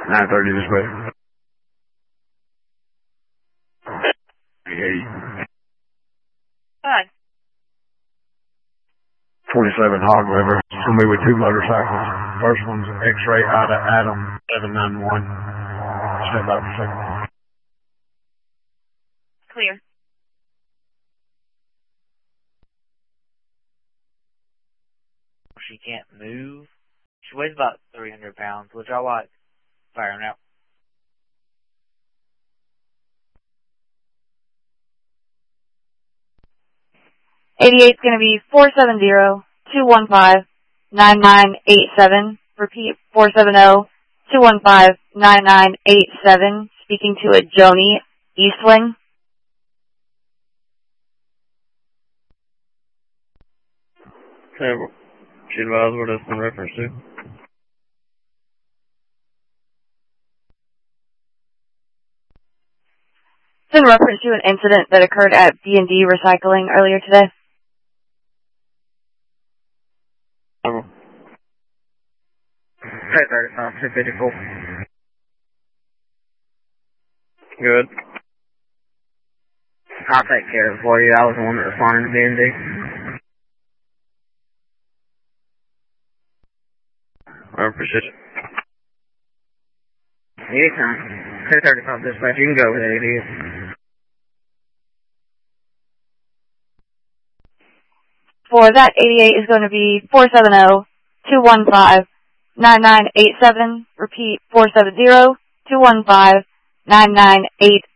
930 this way. 88. Hi. 27 Hog River. It's going to be with 2 motorcycles. First one's an X-ray Ida Adam 791. Step out for second one. Clear. She can't move. She weighs about 300 pounds. Would y'all like firing out? '88's going to be 470-215-9987. Repeat, 470-215-9987. Speaking to a Joni Eastling. Okay, she advised what it's in reference to. It's in reference to an incident that occurred at B&D Recycling earlier today. Okay, 35, 254. Good. I'll take care of it for you. I was the one that responded to B&D. I appreciate it. Anytime. 235 dispatch. You can go with it, idiot. For that 88 is going to be 470-215-9987. Repeat, 470-215-9987.